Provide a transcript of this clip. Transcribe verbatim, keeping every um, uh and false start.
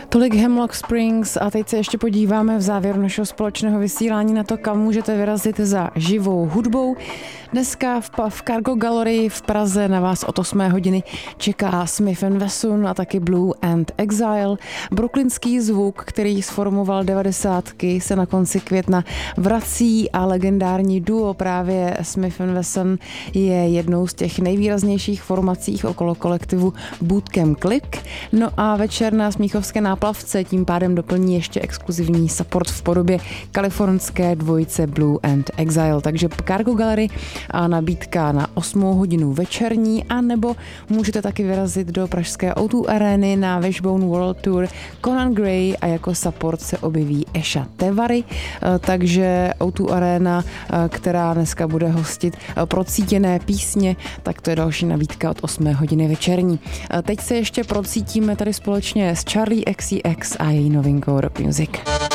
Tolik Hemlock Springs a teď se ještě podíváme v závěru našeho společného vysílání na to, kam můžete vyrazit za živou hudbou. Dneska v, v Cargo Gallery v Praze na vás od osmé hodiny čeká Smith and Wesson a taky Blue and Exile. Brooklynský zvuk, který sformoval devadesátky, se na konci května vrací a legendární duo právě Smith and Wesson je jednou z těch nejvýraznějších formací okolo kolektivu Bootcamp Click. No a večer na Smíchovské náplavce tím pádem doplní ještě exkluzivní support v podobě kalifornské dvojice Blue and Exile. Takže Cargo Gallery a nabídka na osmou hodinu večerní, a nebo můžete taky vyrazit do pražské ó dvě arény na Wishbone World Tour Conan Gray a jako support se objeví Esha Tevary, takže ó dvě Arena, která dneska bude hostit procítěné písně, tak to je další nabídka od osmé hodiny večerní. Teď se ještě procítíme tady společně s Charli X C X a její novinkou Rock Music.